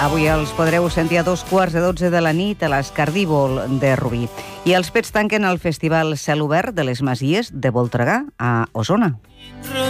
Avui els podreu sentir a 2:15 de la nit a l'Escardívol de Rubí. I els Pets tanquen el Festival Cel Obert de les Masies de Voltregà, a Osona.